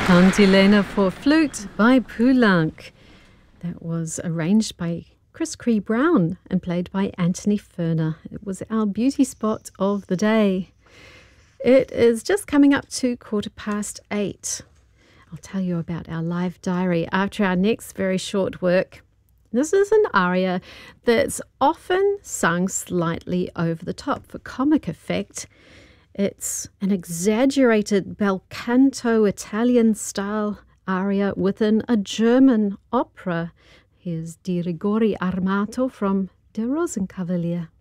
Cantilena for Flute by Poulenc. That was arranged by Chris Cree Brown and played by Anthony Ferner. It was our beauty spot of the day. It is just coming up to 8:15. I'll tell you about our live diary after our next very short work. This is an aria that's often sung slightly over the top for comic effect. It's an exaggerated bel canto Italian-style aria within a German opera. Here's Di Rigori Armato from Der Rosenkavalier.